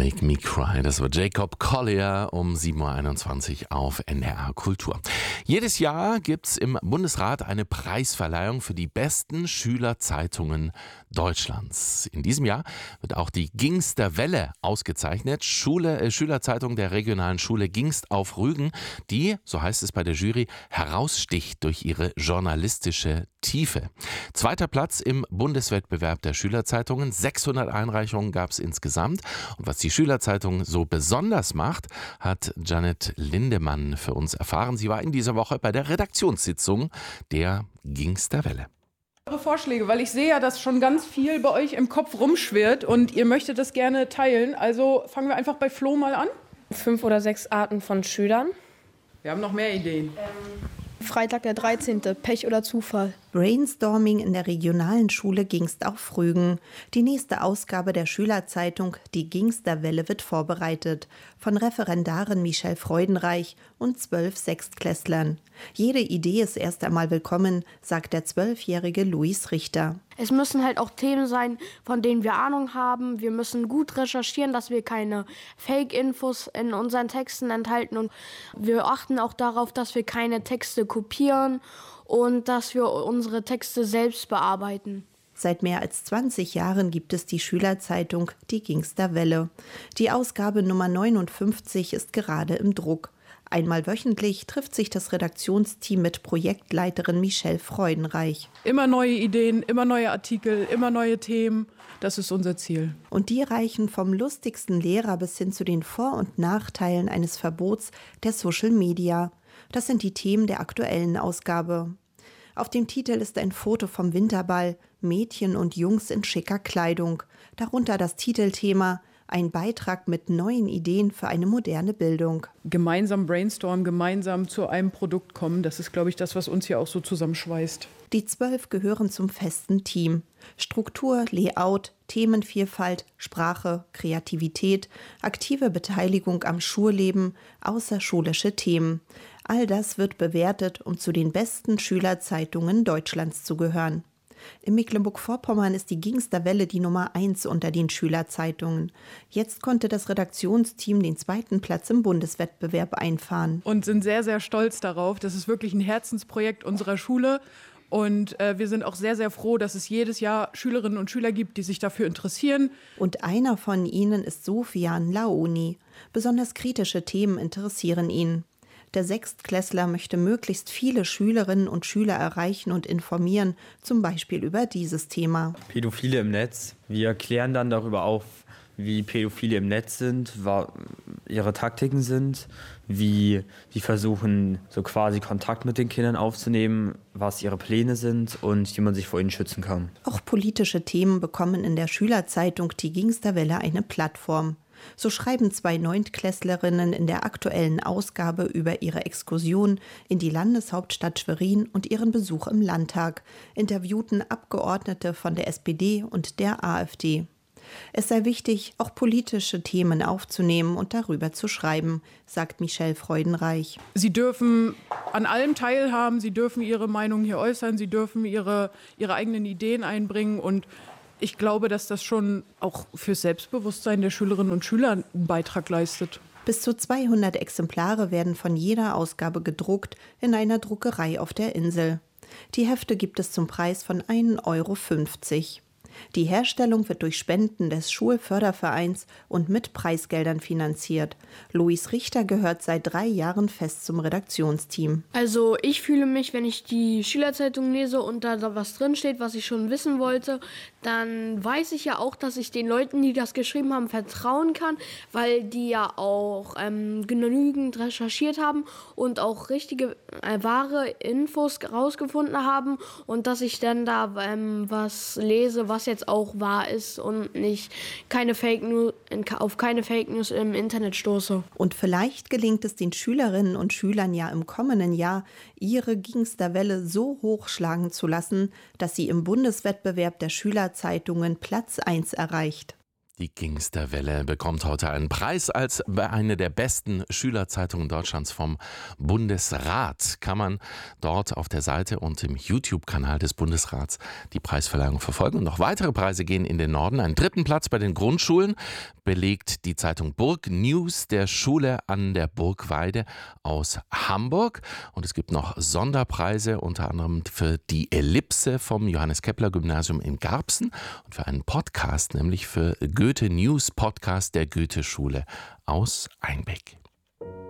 Make Me Cry. Das war Jacob Collier um 7.21 Uhr auf NDR Kultur. Jedes Jahr gibt es im Bundesrat eine Preisverleihung für die besten Schülerzeitungen Deutschlands. In diesem Jahr wird auch die Gingster Welle ausgezeichnet. Schülerzeitung der regionalen Schule Gingst auf Rügen, die, so heißt es bei der Jury, heraussticht durch ihre journalistische Tiefe. Zweiter Platz im Bundeswettbewerb der Schülerzeitungen. 600 Einreichungen gab es insgesamt. Und was die Schülerzeitung so besonders macht, hat Janet Lindemann für uns erfahren. Sie war in dieser Woche bei der Redaktionssitzung der Gingster Welle. Eure Vorschläge, weil ich sehe ja, dass schon ganz viel bei euch im Kopf rumschwirrt und ihr möchtet das gerne teilen. Also fangen wir einfach bei Flo mal an. 5 oder 6 Arten von Schülern. Wir haben noch mehr Ideen. Freitag der 13. Pech oder Zufall. Brainstorming in der regionalen Schule Gingst auf Rügen. Die nächste Ausgabe der Schülerzeitung, die Gingster Welle, wird vorbereitet. Von Referendarin Michelle Freudenreich und 12 Sechstklässlern. Jede Idee ist erst einmal willkommen, sagt der 12-jährige Luis Richter. Es müssen halt auch Themen sein, von denen wir Ahnung haben. Wir müssen gut recherchieren, dass wir keine Fake-Infos in unseren Texten enthalten. Und wir achten auch darauf, dass wir keine Texte kopieren und dass wir unsere Texte selbst bearbeiten. Seit mehr als 20 Jahren gibt es die Schülerzeitung Die Gingster Welle. Die Ausgabe Nummer 59 ist gerade im Druck. Einmal wöchentlich trifft sich das Redaktionsteam mit Projektleiterin Michelle Freudenreich. Immer neue Ideen, immer neue Artikel, immer neue Themen. Das ist unser Ziel. Und die reichen vom lustigsten Lehrer bis hin zu den Vor- und Nachteilen eines Verbots der Social Media. Das sind die Themen der aktuellen Ausgabe. Auf dem Titel ist ein Foto vom Winterball, Mädchen und Jungs in schicker Kleidung. Darunter das Titelthema: ein Beitrag mit neuen Ideen für eine moderne Bildung. Gemeinsam brainstormen, gemeinsam zu einem Produkt kommen, das ist, glaube ich, das, was uns hier auch so zusammenschweißt. Die 12 gehören zum festen Team. Struktur, Layout, Themenvielfalt, Sprache, Kreativität, aktive Beteiligung am Schulleben, außerschulische Themen. All das wird bewertet, um zu den besten Schülerzeitungen Deutschlands zu gehören. In Mecklenburg-Vorpommern ist die Gingster Welle die Nummer 1 unter den Schülerzeitungen. Jetzt konnte das Redaktionsteam den 2. Platz im Bundeswettbewerb einfahren. Und sind sehr, sehr stolz darauf. Das ist wirklich ein Herzensprojekt unserer Schule. Und wir sind auch sehr, sehr froh, dass es jedes Jahr Schülerinnen und Schüler gibt, die sich dafür interessieren. Und einer von ihnen ist Sofian Laoni. Besonders kritische Themen interessieren ihn. Der Sechstklässler möchte möglichst viele Schülerinnen und Schüler erreichen und informieren, zum Beispiel über dieses Thema. Pädophile im Netz. Wir klären dann darüber auf, wie Pädophile im Netz sind, was ihre Taktiken sind, wie die versuchen, so quasi Kontakt mit den Kindern aufzunehmen, was ihre Pläne sind und wie man sich vor ihnen schützen kann. Auch politische Themen bekommen in der Schülerzeitung Die Gingster Welle eine Plattform. So schreiben 2 Neuntklässlerinnen in der aktuellen Ausgabe über ihre Exkursion in die Landeshauptstadt Schwerin und ihren Besuch im Landtag, interviewten Abgeordnete von der SPD und der AfD. Es sei wichtig, auch politische Themen aufzunehmen und darüber zu schreiben, sagt Michelle Freudenreich. Sie dürfen an allem teilhaben, sie dürfen ihre Meinung hier äußern, sie dürfen ihre eigenen Ideen einbringen und ich glaube, dass das schon auch fürs Selbstbewusstsein der Schülerinnen und Schüler einen Beitrag leistet. Bis zu 200 Exemplare werden von jeder Ausgabe gedruckt in einer Druckerei auf der Insel. Die Hefte gibt es zum Preis von 1,50 €. Die Herstellung wird durch Spenden des Schulfördervereins und mit Preisgeldern finanziert. Luis Richter gehört seit 3 Jahren fest zum Redaktionsteam. Also ich fühle mich, wenn ich die Schülerzeitung lese und da was drinsteht, was ich schon wissen wollte, dann weiß ich ja auch, dass ich den Leuten, die das geschrieben haben, vertrauen kann, weil die ja auch genügend recherchiert haben und auch richtige, wahre Infos rausgefunden haben und dass ich dann da was lese, was jetzt auch wahr ist und nicht auf keine Fake News im Internet stoße. Und vielleicht gelingt es den Schülerinnen und Schülern ja im kommenden Jahr, ihre Gingster Welle so hochschlagen zu lassen, dass sie im Bundeswettbewerb der Schülerzeitungen Platz 1 erreicht. Die Gingsterwelle bekommt heute einen Preis als eine der besten Schülerzeitungen Deutschlands vom Bundesrat. Kann man dort auf der Seite und im YouTube-Kanal des Bundesrats die Preisverleihung verfolgen. Und noch weitere Preise gehen in den Norden. Einen 3. Platz bei den Grundschulen belegt die Zeitung Burg News der Schule an der Burgweide aus Hamburg. Und es gibt noch Sonderpreise, unter anderem für die Ellipse vom Johannes-Kepler-Gymnasium in Garbsen und für einen Podcast, nämlich für Goethe News Podcast der Goethe-Schule aus Einbeck.